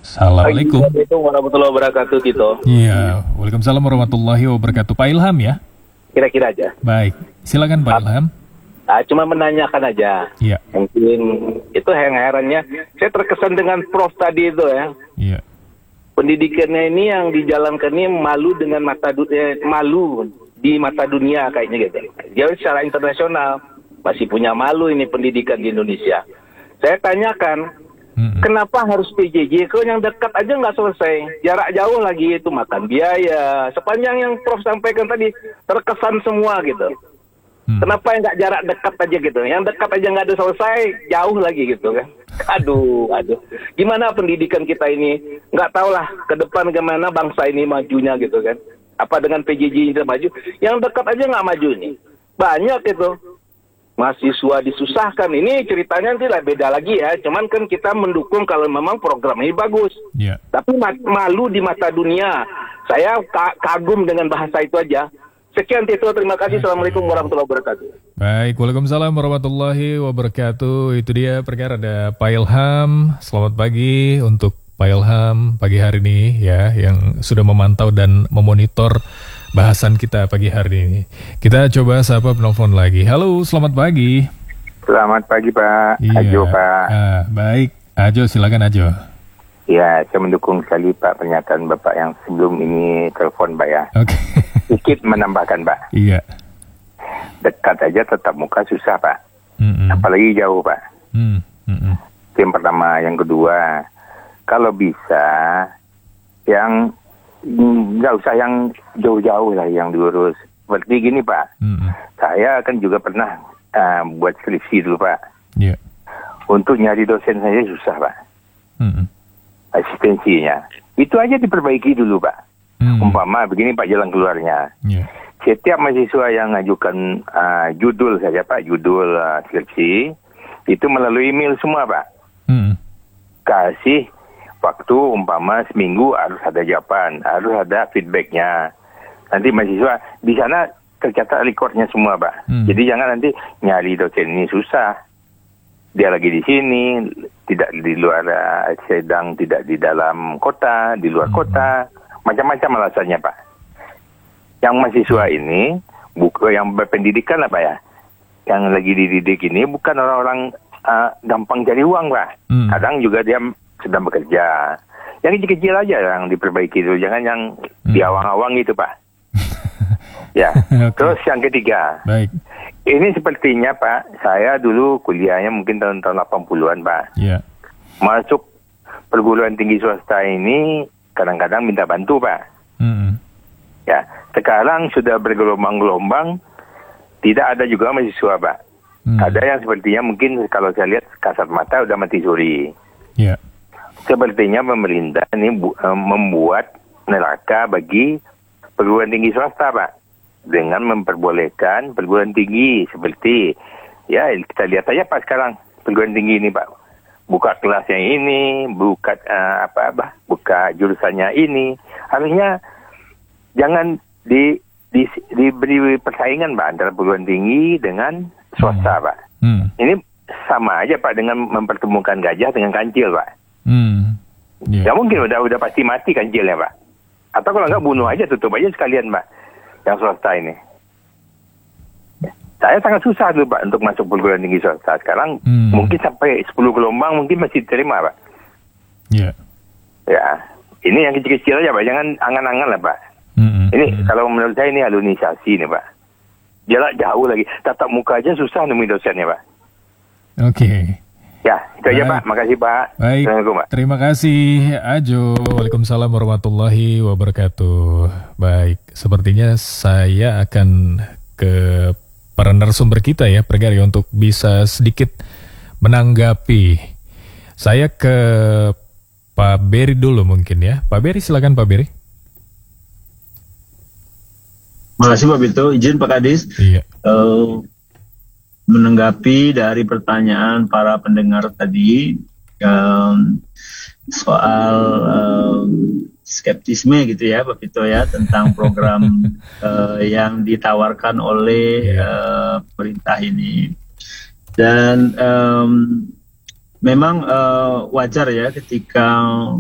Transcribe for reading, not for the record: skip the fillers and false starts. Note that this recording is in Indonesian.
Assalamualaikum. Assalamualaikum warahmatullahi wabarakatuh, Tito. Iya, waalaikumsalam warahmatullahi wabarakatuh. Pak Ilham ya? Kira-kira aja. Baik, silakan Pak Ilham. Cuma menanyakan aja. Iya. Mungkin itu yang herannya. Saya terkesan dengan Prof tadi itu ya. Iya. Pendidikannya ini yang dijalankan ini malu dengan malu di mata dunia kayaknya gitu. Jadi secara internasional masih punya malu ini pendidikan di Indonesia. Saya tanyakan, kenapa harus PJJ? Kalau yang dekat aja nggak selesai, jarak jauh lagi itu makan biaya. Sepanjang yang Prof sampaikan tadi terkesan semua gitu. Kenapa yang nggak jarak dekat aja gitu? Yang dekat aja nggak ada selesai, jauh lagi gitu kan? Aduh. Gimana pendidikan kita ini? Nggak tahu lah ke depan gimana bangsa ini majunya gitu kan? Apa dengan PJJ ini maju? Yang dekat aja nggak maju nih. Banyak itu. Mahasiswa disusahkan. Ini ceritanya nanti lah beda lagi ya. Cuman kan kita mendukung kalau memang program ini bagus. Yeah. Tapi malu di mata dunia. Saya kagum dengan bahasa itu aja. Sekian Tito, terima kasih. Assalamualaikum warahmatullahi wabarakatuh. Baik, waalaikumsalam warahmatullahi wabarakatuh. Itu dia perkara ada Pak Ilham. Selamat pagi untuk Pak Ilham pagi hari ini ya, yang sudah memantau dan memonitor bahasan kita pagi hari ini. Kita coba sapa penelpon lagi. Halo, selamat pagi. Selamat pagi Pak. Iya. Ajo Pak. Baik, Ajo silakan Ajo. Ya, saya mendukung sekali Pak pernyataan Bapak yang sebelum ini telepon Pak ya. Oke. Sedikit menambahkan Pak. Iya. Dekat aja tetap muka susah Pak. Apalagi jauh Pak. Itu yang pertama. Yang kedua, kalau bisa yang nggak usah yang jauh-jauh lah yang diurus. Seperti gini Pak. Saya kan juga pernah buat skripsi dulu Pak. Iya. Untuk nyari dosen saya susah Pak. Asistensinya. Itu aja diperbaiki dulu Pak. Umpama begini Pak jalan keluarnya. Yeah. Setiap mahasiswa yang ngajukan judul saja Pak, judul skripsi, itu melalui email semua Pak. Kasih waktu umpama seminggu harus ada jawaban, harus ada feedbacknya. Nanti mahasiswa di sana tercatat recordnya semua Pak. Jadi jangan nanti nyari dosen ini susah. Dia lagi di sini, tidak di luar sedang, tidak di dalam kota, di luar kota, macam-macam alasannya Pak. Yang mahasiswa ini, yang berpendidikan lah Pak ya, yang lagi dididik ini bukan orang-orang gampang cari uang Pak. Kadang juga dia sedang bekerja. Yang kecil-kecil aja yang diperbaiki dulu, jangan yang di awang-awang gitu Pak. Ya, okay. Terus yang ketiga. Baik. Ini sepertinya Pak, saya dulu kuliahnya mungkin tahun-tahun 80-an Pak. Iya. Masuk perguruan tinggi swasta ini kadang-kadang minta bantu Pak. Ya, sekarang sudah bergelombang-gelombang, tidak ada juga mahasiswa Pak. Ada yang sepertinya mungkin kalau saya lihat kasat mata udah mati suri. Iya. Sepertinya pemerintah ini membuat neraka bagi perguruan tinggi swasta Pak. Dengan memperbolehkan perguruan tinggi seperti, ya kita lihat aja Pak sekarang perguruan tinggi ini Pak. Buka kelasnya ini, buka jurusannya ini. Harusnya jangan diberi persaingan Pak antara perguruan tinggi dengan swasta Pak. Ini sama aja Pak dengan mempertemukan gajah dengan kancil Pak. Ya mungkin udah pasti mati kancilnya Pak. Atau kalau nggak bunuh aja, tutup aja sekalian Pak. Yang swasta ini. Saya sangat susah dulu Pak untuk masuk perguruan tinggi swasta. Sekarang mungkin sampai 10 gelombang mungkin masih diterima Pak. Iya. Ya, ini yang kecil-kecil aja Pak. Jangan angan-angan lah Pak. Ini kalau menurut saya ini alunisiasi nih Pak. Jalan jauh lagi. Tatap muka aja susah nemuin dosennya Pak. Oke. Ya, itu aja Pak. Makasih Pak. Baik. Assalamualaikum Pak. Terima kasih Ajo. Waalaikumsalam warahmatullahi wabarakatuh. Baik, sepertinya saya akan ke para narasumber kita ya, Pergari, untuk bisa sedikit menanggapi. Saya ke Pak Beri dulu mungkin ya. Pak Beri, silakan Pak Beri. Makasih Pak Bito. Izin Pak Kadis. Iya. Menanggapi dari pertanyaan para pendengar tadi soal skeptisme gitu ya Pak Vito ya tentang program yang ditawarkan oleh pemerintah ini, dan memang wajar ya ketika